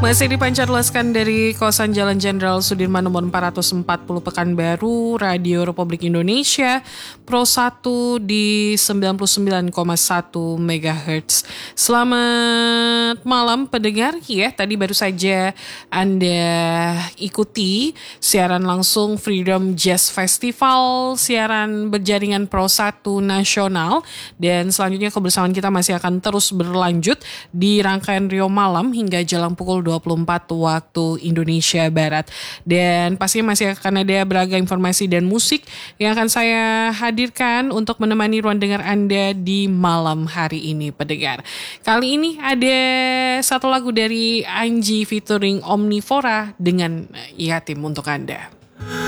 Masih dipancarluaskan dari kawasan Jalan Jenderal Sudirman nomor 440 Pekanbaru, Radio Republik Indonesia, Pro 1 di 99,1 MHz. Selamat malam pendengar, ya tadi baru saja Anda ikuti siaran langsung Freedom Jazz Festival, siaran berjaringan Pro 1 nasional, dan selanjutnya kebersamaan kita masih akan terus berlanjut di rangkaian Rio Malam hingga jelang pukul 24 waktu Indonesia Barat. Dan pastinya masih akan ada beragam informasi dan musik yang akan saya hadirkan untuk menemani ruang dengar Anda di malam hari ini, pendengar. Kali ini ada satu lagu dari Anji featuring Omnivora dengan Yatim untuk Anda.